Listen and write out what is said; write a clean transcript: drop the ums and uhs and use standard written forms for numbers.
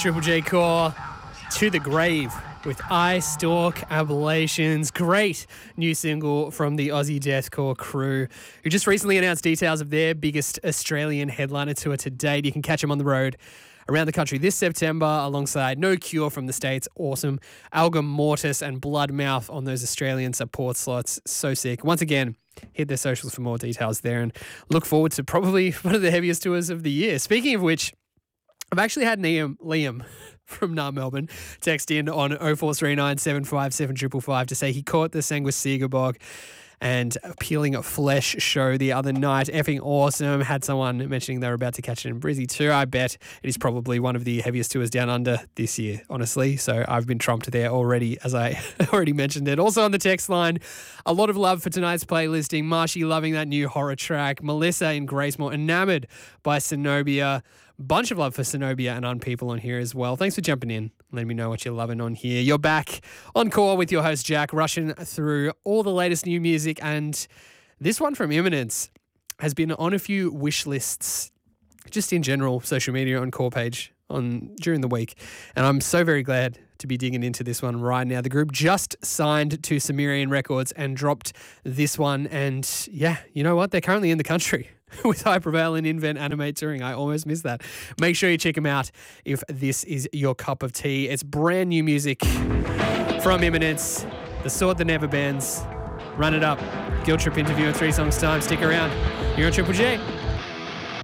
Triple J Core to the grave with I Stalk Ablations. Great new single from the Aussie Deathcore crew, who just recently announced details of their biggest Australian headliner tour to date. You can catch them on the road around the country this September alongside No Cure from the States, awesome, Alga Mortis and Bloodmouth on those Australian support slots. So sick. Once again, hit their socials for more details there and look forward to probably one of the heaviest tours of the year. Speaking of which, I've actually had Liam from Melbourne text in on 0439 757 555 to say he caught the Sanguisiga Bog and Peeling Flesh show the other night. Effing awesome. Had someone mentioning they were about to catch it in Brizzy too. I bet it is probably one of the heaviest tours down under this year, honestly. So I've been trumped there already, as I already mentioned it. Also on the text line, a lot of love for tonight's playlisting. Marshy loving that new horror track. Melissa in Gracemore, enamoured by Zenobia. Bunch of love for Zenobia and Unpeople on here as well. Thanks for jumping in. Let me know what you're loving on here. You're back on Core with your host, Jack, rushing through all the latest new music. And this one from Imminence has been on a few wish lists, just in general, social media on Core page during the week. And I'm so very glad to be digging into this one right now. The group just signed to Sumerian Records and dropped this one. And yeah, you know what? They're currently in the country with Hyperveil and Invent Animate touring. I almost missed that. Make sure you check them out if this is your cup of tea. It's brand new music from Imminence, the sword that never bends. Run it up. Guilt Trip interview in 3 songs time. Stick around. You're on Triple J.